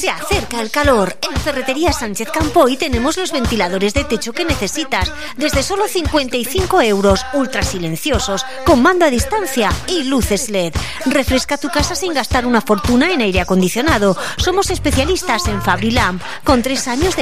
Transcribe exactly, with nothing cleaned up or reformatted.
Se acerca el calor. En Ferretería Sánchez Campoy tenemos los ventiladores de techo que necesitas, desde solo cincuenta y cinco euros, ultra silenciosos, con mando a distancia y luces L E D. Refresca tu casa sin gastar una fortuna en aire acondicionado. Somos especialistas en Fabrilamp, con tres años de